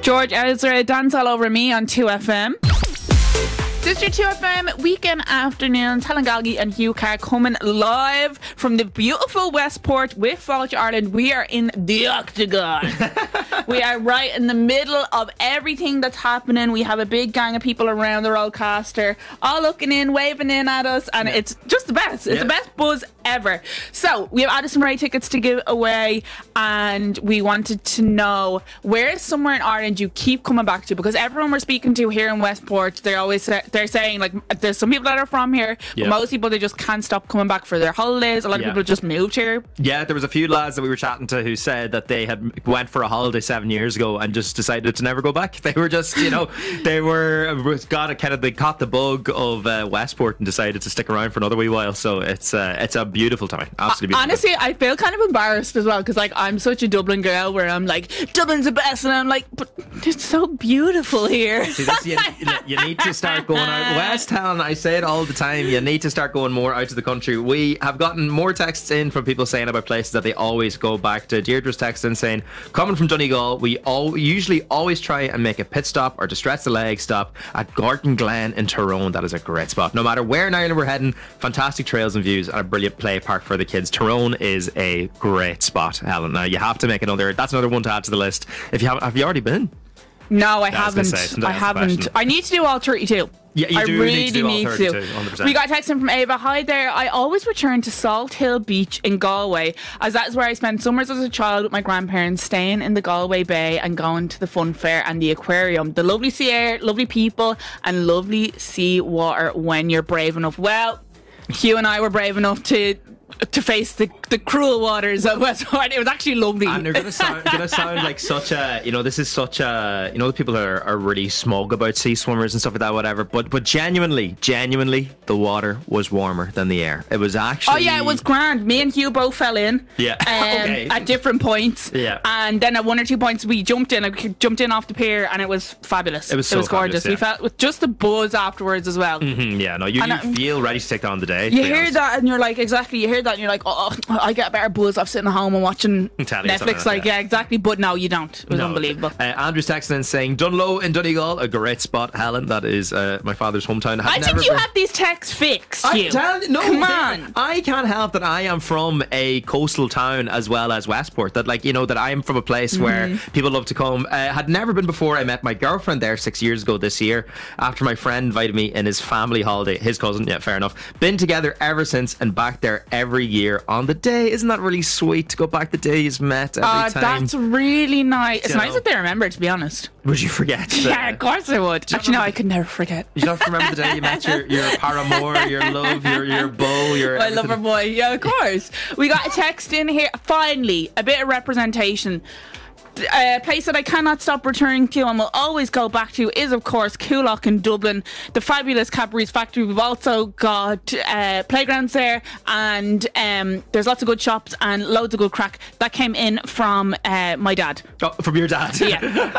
George Ezra, Dance All Over Me on 2FM. This is your 2FM weekend afternoon. Talangagi and Hugh Carr coming live from the beautiful Westport with Fáilte Ireland. We are in the Octagon. We are right in the middle of everything that's happening. We have a big gang of people around the roadcaster, all looking in, waving in at us, and it's just the best. It's the best buzz ever. So we have Addison Rae tickets to give away, and we wanted to know where is somewhere in Ireland you keep coming back to, because everyone we're speaking to here in Westport, they're saying, like, there's some people that are from here, but most people, they just can't stop coming back for their holidays. A lot of people just moved here. Yeah, there was a few lads that we were chatting to who said that they had went for a holiday 7 years ago and just decided to never go back. They were just, they caught the bug of Westport and decided to stick around for another wee while. So it's a beautiful time. Absolutely beautiful. Honestly, I feel kind of embarrassed as well, because like I'm such a Dublin girl where I'm like, Dublin's the best, and I'm like, but it's so beautiful here. See, you need to start going out west, Helen. I say it all the time. You need to start going more out of the country. We have gotten more texts in from people saying about places that they always go back to. Deirdre's texting saying, coming from Donegal, we usually always try and make a pit stop or to stretch the leg stop at Gorton Glen in Tyrone. That is a great spot. No matter where in Ireland we're heading, fantastic trails and views and a brilliant play park for the kids. Tyrone is a great spot, Helen. Now you have to make that's another one to add to the list. If you have you already been? No, I haven't. I need to do all 32. Yeah, you do really need to do all 32, 100%. We got a text in from Ava. Hi there. I always return to Salt Hill Beach in Galway, as that is where I spent summers as a child with my grandparents, staying in the Galway Bay and going to the fun fair and the aquarium. The lovely sea air, lovely people, and lovely sea water when you're brave enough. Well, Hugh and I were brave enough to face the cruel waters of Westport. It was actually lovely. And they're going to sound like such a, this is such a, the people are really smug about sea swimmers and stuff like that, whatever. But genuinely, the water was warmer than the air. It was actually... Oh yeah, it was grand. Me and Hugh both fell in. Yeah. Okay. At different points. Yeah. And then at one or two points we jumped in. I jumped in off the pier and it was fabulous. It was so gorgeous. Fabulous, yeah. We felt with just the buzz afterwards as well. Mm-hmm, yeah, no, you feel ready to take on the day. You hear that and you're like, exactly, you hear that and you're like, oh, I get a better buzz off sitting at home and watching Netflix. Like, yeah, exactly. But no, you don't. It was unbelievable. Andrew's texting in saying, Dunlow in Donegal, a great spot, Helen. That is my father's hometown. I think you have these texts fixed, Hugh. Come on. I can't help that I am from a coastal town as well as Westport. That, that I am from a place where people love to come. Had never been before. I met my girlfriend there 6 years ago this year after my friend invited me in his family holiday. His cousin, yeah, fair enough. Been together ever since and back there every year on the day. Isn't that really sweet to go back the day you've met every time? That's really nice. It's nice that they remember, to be honest. Would you forget? Yeah, of course I would. Actually, no, I could never forget. You don't remember the day you met your paramour, your love, your beau, your my lover boy. Yeah, of course. We got a text in here. Finally, a bit of representation. A place that I cannot stop returning to and will always go back to is, of course, Coolock in Dublin, the fabulous Cadbury's factory. We've also got playgrounds there, and there's lots of good shops and loads of good crack. That came in from my dad. Oh, from your dad? Yeah.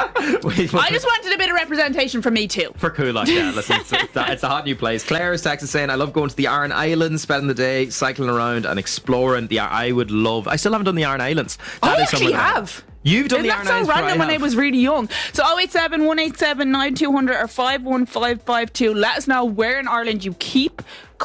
I just wanted a bit of representation from me too. For Coolock, yeah. Listen, it's a hot new place. Claire is texting saying, I love going to the Aran Islands, spending the day cycling around and exploring. I still haven't done the Aran Islands. I actually have. You've done the Island Islands. That's so random when I was really young. So 087 187 9200 or 51552. Let us know where in Ireland you keep